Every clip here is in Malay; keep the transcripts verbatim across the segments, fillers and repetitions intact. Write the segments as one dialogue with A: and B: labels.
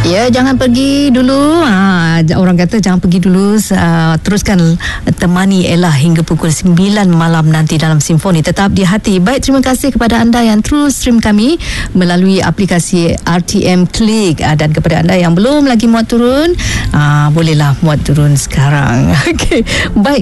A: Ya, jangan pergi dulu. Ha, orang kata jangan pergi dulu. Uh, teruskan temani Ella hingga pukul sembilan malam nanti dalam Simfoni. Tetap di hati. Baik, terima kasih kepada anda yang terus stream kami melalui aplikasi R T M Click. Uh, dan kepada anda yang belum lagi muat turun, uh, bolehlah muat turun sekarang. Okey, baik.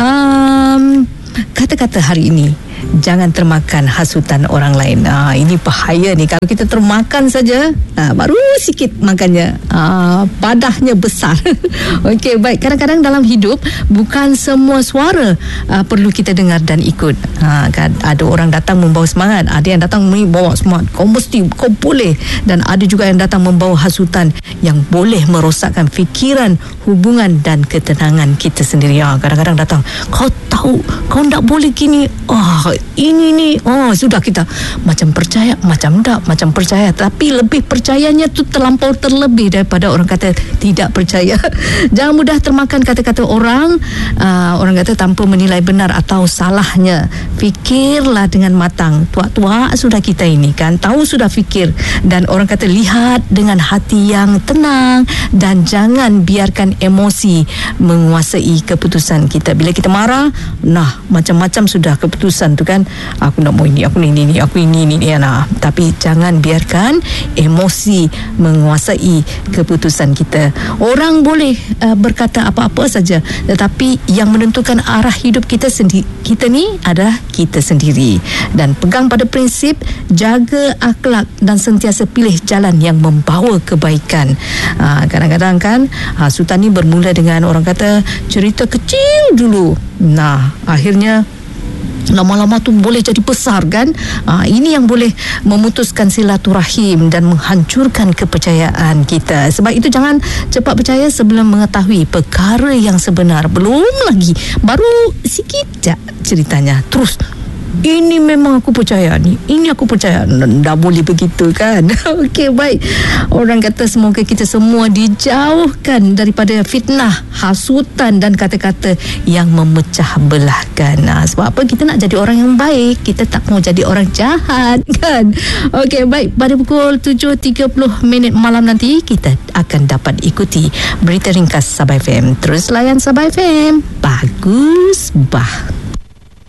A: Um, kata-kata hari ini, jangan termakan hasutan orang lain. Ah, ini bahaya ni. Kalau kita termakan saja, ah, baru sikit makannya, ah, padahnya besar. Okey, baik. Kadang-kadang dalam hidup, bukan semua suara ah, perlu kita dengar dan ikut. Ah, kan? Ada orang datang membawa semangat, ada yang datang membawa semangat. Kau mesti, kau boleh. Dan ada juga yang datang membawa hasutan yang boleh merosakkan fikiran, hubungan dan ketenangan kita sendiri. Ah, kadang-kadang datang, kau tahu, kau tak boleh gini. Oh, ini ni, oh sudah kita macam percaya, macam tak, macam percaya, tapi lebih percayanya tu terlampau terlebih daripada orang kata tidak percaya. Jangan mudah termakan kata-kata orang. uh, orang kata tanpa menilai benar atau salahnya. Fikirlah dengan matang. Tua-tua sudah kita ini kan, tahu sudah fikir. Dan orang kata lihat dengan hati yang tenang dan jangan biarkan emosi menguasai keputusan kita. Bila kita marah, nah macam-macam sudah keputusan tu kan, aku nak mau ini, aku ini ini, aku ini ini, ini nah. Tapi jangan biarkan emosi menguasai keputusan kita. Orang boleh uh, berkata apa-apa saja, tetapi yang menentukan arah hidup kita sendiri, kita ni adalah kita sendiri. Dan pegang pada prinsip, jaga akhlak dan sentiasa pilih jalan yang membawa kebaikan. Uh, kadang-kadang kan hasutan ni bermula dengan orang kata cerita kecil dulu. Nah, akhirnya lama-lama tu boleh jadi besar kan. Ha, ini yang boleh memutuskan silaturahim dan menghancurkan kepercayaan kita. Sebab itu jangan cepat percaya sebelum mengetahui perkara yang sebenar. Belum lagi, baru sikit je ceritanya, terus ini memang aku percaya ni, ini aku percaya. Dah boleh begitu kan. Okey, baik. Orang kata semoga kita semua dijauhkan daripada fitnah, hasutan dan kata-kata yang memecah belahkan. Nah, sebab apa? Kita nak jadi orang yang baik, kita tak mau jadi orang jahat kan. Okey, baik. Pada pukul tujuh tiga puluh minit malam nanti kita akan dapat ikuti berita ringkas Sabah F M. Terus layan Sabah F M. Bagus bah.